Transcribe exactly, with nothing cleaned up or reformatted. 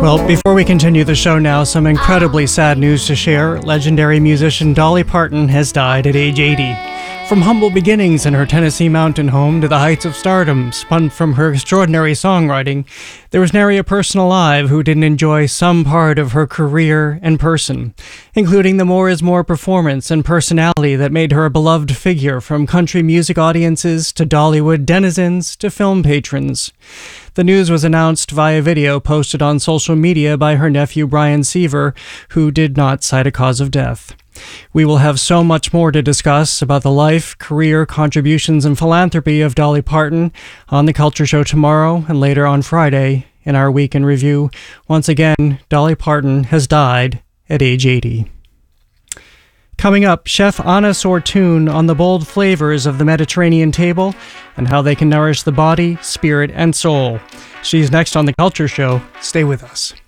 Well, before we continue the show now, some incredibly sad news to share. Legendary musician Dolly Parton has died at age eighty. From humble beginnings in her Tennessee mountain home to the heights of stardom spun from her extraordinary songwriting, there was nary a person alive who didn't enjoy some part of her career and person, including the More is More performance and personality that made her a beloved figure from country music audiences to Dollywood denizens to film patrons. The news was announced via video posted on social media by her nephew Brian Seaver, who did not cite a cause of death. We will have so much more to discuss about the life, career, contributions, and philanthropy of Dolly Parton on The Culture Show tomorrow and later on Friday in our Week in Review. Once again, Dolly Parton has died at age eighty. Coming up, Chef Anna Sortun on the bold flavors of the Mediterranean table and how they can nourish the body, spirit, and soul. She's next on The Culture Show. Stay with us.